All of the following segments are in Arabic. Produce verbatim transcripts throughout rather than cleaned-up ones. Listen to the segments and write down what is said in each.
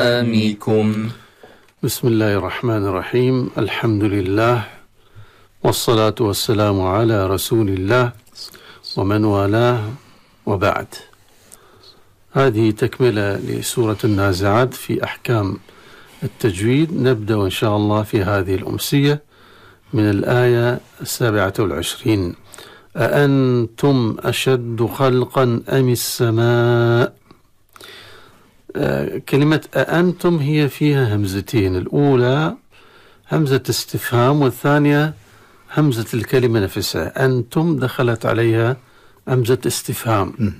أميكم. بسم الله الرحمن الرحيم. الحمد لله والصلاة والسلام على رسول الله ومن والاه، وبعد. هذه تكملة لسورة النازعات في أحكام التجويد. نبدأ إن شاء الله في هذه الأمسية من الآية السابعة والعشرين: أأنتم أشد خلقا أم السماء؟ آه كلمة أأنتم هي فيها همزتين، الأولى همزة استفهام والثانية همزة الكلمة نفسها. أنتم دخلت عليها همزة استفهام،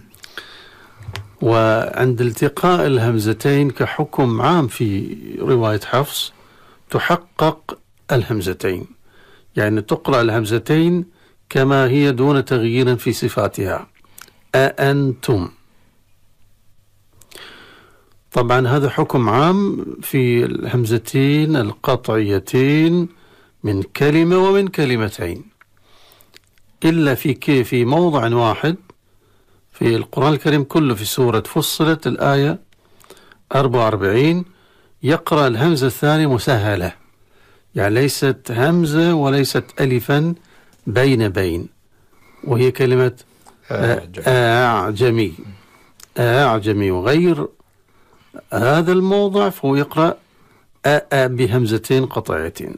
وعند التقاء الهمزتين كحكم عام في رواية حفص تحقق الهمزتين، يعني تقرأ الهمزتين كما هي دون تغيير في صفاتها. أأنتم، طبعا هذا حكم عام في الهمزتين القطعيتين من كلمة ومن كلمتين، إلا في كيف في موضع واحد في القرآن الكريم كله، في سورة فصلت الآية أربعة وأربعين يقرأ الهمزة الثانية مسهلة، يعني ليست همزة وليست ألفا بين بين، وهي كلمة أعجمي. أعجمي، وغير هذا الموضع فهو يقرأ أ بهمزتين قطعيتين.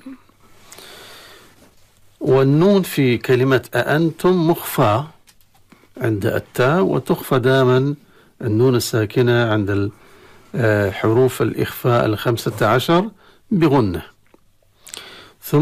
والنون في كلمة أأنتم مخفى عند التاء، وتخفى دائما النون الساكنة عند حروف الإخفاء الخمسة عشر بغنة.